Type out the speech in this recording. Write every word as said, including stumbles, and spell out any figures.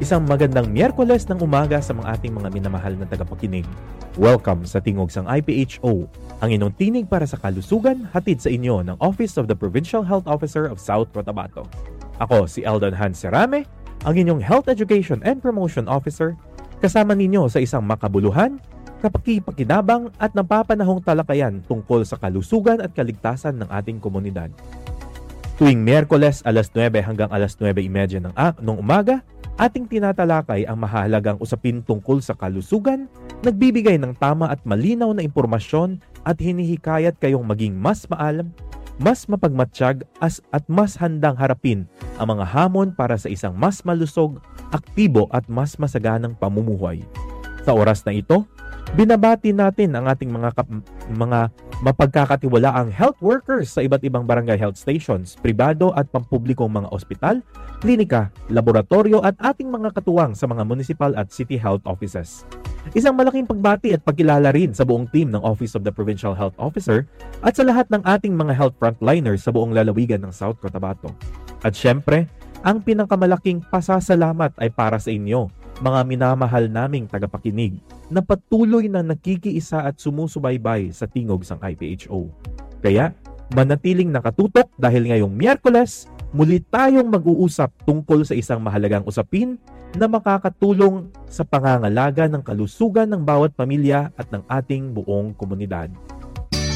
Isang magandang Miyerkules ng umaga sa mga ating mga minamahal na tagapakinig. Welcome sa Tingog sang I P H O, ang inyong tinig para sa kalusugan, hatid sa inyo ng Office of the Provincial Health Officer of South Cotabato. Ako si Eldon Hans Serame, ang inyong Health Education and Promotion Officer, kasama ninyo sa isang makabuluhan, kapakipakinabang at napapanahong talakayan tungkol sa kalusugan at kaligtasan ng ating komunidad. Tuwing Miyerkules alas nuwebe hanggang alas nuwebe trenta ng, uh, ng umaga, ating tinatalakay ang mahalagang usapin tungkol sa kalusugan, nagbibigay ng tama at malinaw na impormasyon at hinihikayat kayong maging mas maalam, mas mapagmatsyag as at mas handang harapin ang mga hamon para sa isang mas malusog, aktibo at mas masaganang pamumuhay. Sa oras na ito, binabati natin ang ating mga kap- mga mapagkakatiwalaang health workers sa iba't ibang barangay health stations, pribado at pampublikong mga ospital, klinika, laboratorio at ating mga katuwang sa mga municipal at city health offices. Isang malaking pagbati at pagkilala rin sa buong team ng Office of the Provincial Health Officer at sa lahat ng ating mga health frontliners sa buong lalawigan ng South Cotabato. At syempre, ang pinakamalaking pasasalamat ay para sa inyo, mga minamahal naming tagapakinig, na patuloy na nakikiisa at sumusubaybay sa Tingog sang I P H O. Kaya, manatiling nakatutok dahil ngayong Miyerkules, muli tayong mag-uusap tungkol sa isang mahalagang usapin na makakatulong sa pangangalaga ng kalusugan ng bawat pamilya at ng ating buong komunidad.